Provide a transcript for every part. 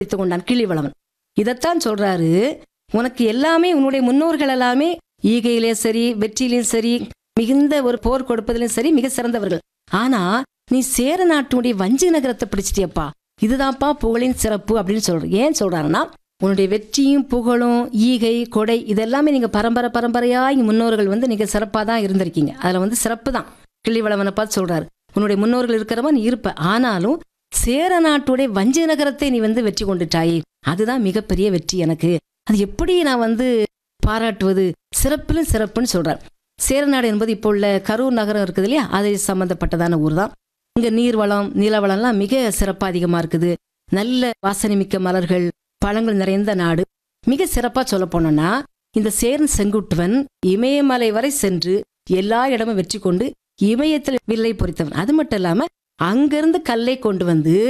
கொண்டான் கிள்ளிவளவன். இதைத்தான் சொல்றாரு, உனக்கு எல்லாமே உன்னுடைய முன்னோர்கள் எல்லாமே ஈகையிலே சரி, வெற்றியிலும் சரி, மிகுந்த ஒரு போர் கொடுப்பதிலும் சரி மிக சிறந்தவர்கள். ஆனா நீ சேர நாட்டுடைய வஞ்சி நகரத்தை பிடிச்சிட்டியப்பா, இதுதான்ப்பா புகழின் சிறப்பு அப்படின்னு சொல்ற. ஏன் சொல்றாருன்னா, உன்னுடைய வெற்றியும் புகழும் ஈகை கொடை இதெல்லாமே நீங்க பரம்பரையா இங்க முன்னோர்கள் நீங்க சிறப்பா தான் இருந்திருக்கீங்க. அதுல சிறப்பு தான். கிள்ளிவளவனை பார்த்து சொல்றாரு, உன்னுடைய முன்னோர்கள் இருக்கிறவன் நீ இருப்ப, ஆனாலும் சேர நாட்டுடைய வஞ்சி நகரத்தை நீ வெற்றி கொண்டுட்டாயே, அதுதான் மிகப்பெரிய வெற்றி எனக்கு. அது எப்படி நான் பாராட்டுவது, சிறப்பிலும் சிறப்புன்னு சொல்றார். சேரநாடு என்பது இப்போ உள்ள கரூர் நகரம் இருக்குது இல்லையா, அது சம்பந்தப்பட்டதான ஊர் தான். இங்க நீர்வளம் நிலவளம்லாம் மிக சிறப்பா அதிகமா இருக்குது. நல்ல வாசனை மிக்க மலர்கள் பழங்கள் நிறைந்த நாடு. மிக சிறப்பா சொல்ல போனோம்னா, இந்த சேரன் செங்குட்டுவன் இமயமலை வரை சென்று எல்லா இடமும் வெற்றி கொண்டு இமயத்தில் வில்லை பொறித்தவன். அது மட்டும் இல்லாம அங்கிருந்து கல்லை கொண்டு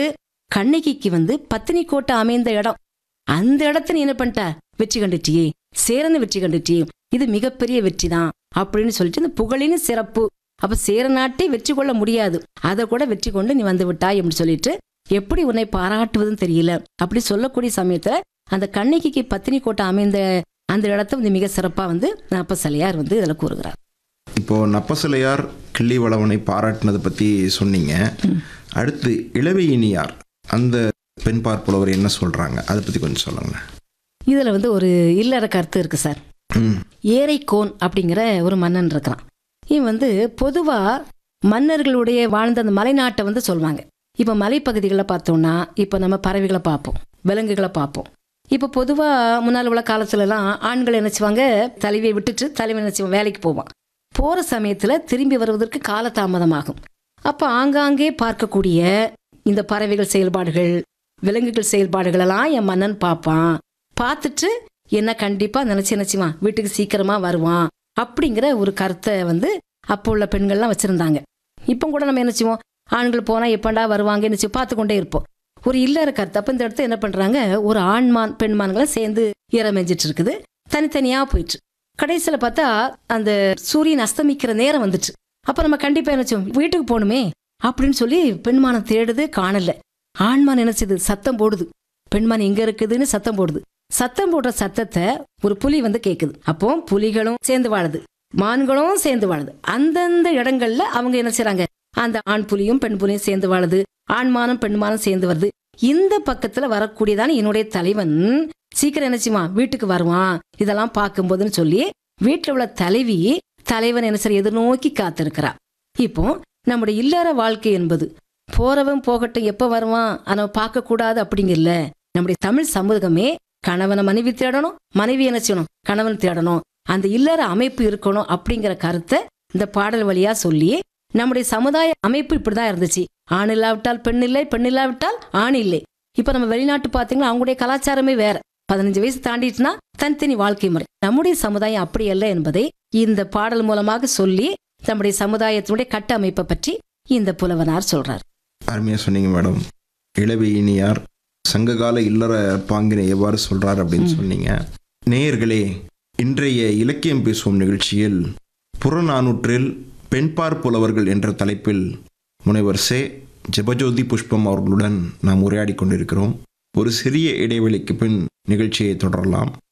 கண்ணகிக்கு பத்தினி கோட்டை அமைந்த இடம், அந்த இடத்த நீ என்ன பண்ணிட்ட, வெற்றி கண்டுட்டியே, சேரனை வெற்றி கண்டுட்டியே, இது மிகப்பெரிய வெற்றி தான் அப்படின்னு சொல்லிட்டு இந்த புகழின் சிறப்பு. அப்ப சேர நாட்டை வெற்றி கொள்ள முடியாது, அதை கூட வெற்றி கொண்டு நீ விட்டாய் அப்படின்னு சொல்லிட்டு எப்படி உன்னை பாராட்டுவதுன்னு தெரியல அப்படி சொல்லக்கூடிய சமயத்துல அந்த கண்ணகிக்கு பத்தினி கோட்டை அமைந்த அந்த இடத்த மிக சிறப்பா நப்பசலையார் இதுல கூறுகிறார். இப்போ நப்பசலையார் கிள்ளிவளவனை பாராட்டினதை பத்தி சொன்னீங்க. அடுத்து இளவையினியார் அந்த பெண் பார்ப்புலவர் என்ன சொல்றாங்க, அதை பத்தி கொஞ்சம் சொல்லுங்க. இதுல ஒரு இல்லற கருத்து இருக்கு சார். ஏரைக்கோன் அப்படிங்கிற ஒரு மன்னன் இருக்கிறான். இவன் பொதுவா மன்னர்களுடைய வாழ்ந்த அந்த மலைநாட்டை சொல்லுவாங்க. இப்ப மலைப்பகுதிகளை பார்த்தோம்னா இப்ப நம்ம பறவைகளை பார்ப்போம், விலங்குகளை பார்ப்போம். இப்ப பொதுவா முன்னால் உள்ள காலத்துல எல்லாம் ஆண்கள் நினைச்சுவாங்க தலைவியை விட்டுட்டு தலைவன் நினைச்சுவான் வேலைக்கு போவான். போற சமயத்துல திரும்பி வருவதற்கு காலதாமதமாகும். அப்ப ஆங்காங்கே பார்க்கக்கூடிய இந்த பறவைகள் செயல்பாடுகள் விலங்குகள் செயல்பாடுகள் எல்லாம் என் மன்னன் பார்ப்பான். பார்த்துட்டு என்ன கண்டிப்பா நினைச்சுவான் வீட்டுக்கு சீக்கிரமா வருவான் அப்படிங்கிற ஒரு கருத்தை அப்போ உள்ள பெண்கள்லாம் வச்சிருந்தாங்க. இப்போ கூட நம்ம என்ன செய்வோம், ஆண்கள் போனா எப்பண்டா வருவாங்க என்ன பார்த்து கொண்டே இருப்போம். ஒரு இல்லற கருத்து. அப்ப இந்த இடத்த என்ன பண்றாங்க, ஒரு ஆண்மான் பெண்மான்களை சேர்ந்து ஈரமெஞ்சிட்டு இருக்குது, தனித்தனியா போயிட்டு கடைசியில பார்த்தா அந்த சூரியன் அஸ்தமிக்கிற நேரம் வந்துச்சு. அப்ப நம்ம கண்டிப்பா என்ன செய்வோம், வீட்டுக்கு போகணுமே அப்படின்னு சொல்லி பெண்மானம் தேடுது, காணல. ஆண்மான் என்ன செய்யுது, சத்தம் போடுது, பெண்மான் எங்க இருக்குதுன்னு சத்தம் போடுது. சத்தம் போடுற சத்தத்தை ஒரு புலி கேக்குது. அப்போ புலிகளும் சேர்ந்து வாழுது, மான்களும் சேர்ந்து வாழுது. அந்தந்த இடங்கள்ல அவங்க என்ன செய்றாங்க, அந்த ஆண் புலியும் பெண் புலியும் சேர்ந்து வாழுது, ஆண்மானும் பெண்மானும் சேர்ந்து வருது. இந்த பக்கத்துல வரக்கூடியதான என்னுடைய தலைவன் சீக்கிரம் என்னச்சுமா வீட்டுக்கு வருவான் இதெல்லாம் பார்க்கும்போதுன்னு சொல்லி வீட்டுல உள்ள தலைவி தலைவன் என்ன சரி எதிர்நோக்கி காத்திருக்கிறா. இப்போ நம்முடைய இல்லற வாழ்க்கை என்பது போறவன் போகட்டும் எப்ப வருவான் அதை பார்க்க கூடாது அப்படிங்கல. நம்முடைய தமிழ் சமூகமே கணவனை மனைவி தேடணும், மனைவி என்ன செய்யணும் கணவன் தேடணும், அந்த இல்லற அமைப்பு இருக்கணும் அப்படிங்கிற கருத்தை இந்த பாடல் வழியா சொல்லி நம்முடைய சமுதாய அமைப்பு இப்படிதான் இருந்துச்சு. ஆண் இல்லாவிட்டால் பெண் இல்லை, பெண் இல்லாவிட்டால் ஆண் இல்லை. இப்ப நம்ம வெளிநாட்டு பாத்தீங்கன்னா அவங்களுடைய கலாச்சாரமே வேற. 15 வயசு தாண்டிட்டுனா தனித்தனி வாழ்க்கை முறை. நம்முடைய சமுதாயம் அப்படி அல்ல என்பதை இந்த பாடல் மூலமாக சொல்லி நம்முடைய சமுதாயத்தினுடைய கட்ட அமைப்பை பற்றி இந்த புலவனார் சொல்றார். அருமையா சொன்னீங்க மேடம். இளவையினியார் சங்ககால இல்லற பாங்கினை எவ்வாறு சொல்றார் அப்படின்னு சொன்னீங்க. நேயர்களே, இன்றைய இலக்கியம் பேசும் நிகழ்ச்சியில் புறநானூற்றில் பெண்பார் புலவர்கள் என்ற தலைப்பில் முனைவர் சே ஜெபஜோதி புஷ்பம் அவர்களுடன் நாம் உரையாடி கொண்டிருக்கிறோம். ஒரு சிறிய இடைவெளிக்கு பின் நிகழ்ச்சியை தொடரலாம்.